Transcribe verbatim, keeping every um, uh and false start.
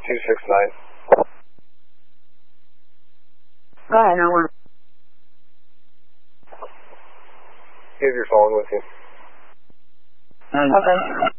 two six nine. Go ahead, no one. You have your phone with you. Okay.